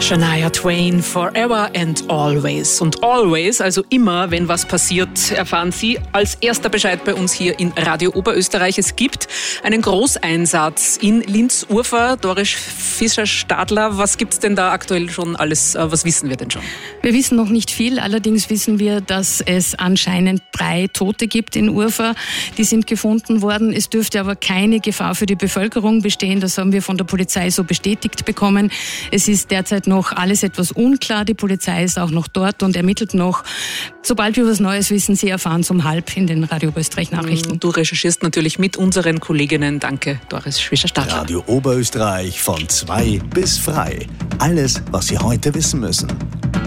Shania Twain, Forever and Always. Und always, also immer, wenn was passiert, erfahren Sie als erster Bescheid bei uns hier in Radio Oberösterreich. Es gibt einen Großeinsatz in Linz-Urfahr. Doris Fischer-Stadler, was gibt's denn da aktuell schon alles? Was wissen wir denn schon? Wir wissen noch nicht viel, allerdings wissen wir, dass es anscheinend 3 Tote gibt in Urfahr. Die sind gefunden worden. Es dürfte aber keine Gefahr für die Bevölkerung bestehen. Das haben wir von der Polizei so bestätigt bekommen. Es ist derzeit noch alles etwas unklar. Die Polizei ist auch noch dort und ermittelt noch. Sobald wir was Neues wissen, Sie erfahren es um 12:30 in den Radio Oberösterreich Nachrichten. Du recherchierst natürlich mit unseren Kolleginnen. Danke, Doris Fischer-Stadler. Radio Oberösterreich von 2 bis frei. Alles, was Sie heute wissen müssen.